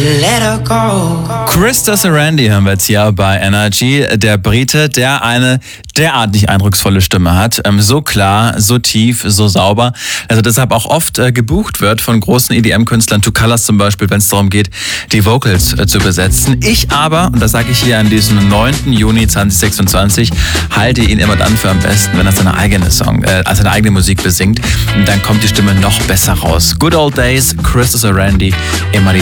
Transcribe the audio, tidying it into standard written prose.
let her go. Krista Sarandí hören wir jetzt hier bei Energy. Der Brite, der eine derartig eindrucksvolle Stimme hat. So klar, so tief, so sauber. Also deshalb auch oft gebucht wird von großen EDM-Künstlern, Two Colors zum Beispiel, wenn es darum geht, die Vocals zu besetzen. Ich aber, und das sage ich hier an diesem 9. Juni 2026, halte ihn immer dann für am besten, wenn er seine eigene Musik besingt. Und dann kommt die Stimme noch besser raus. Good Old Days, Krista Sarandí, immer die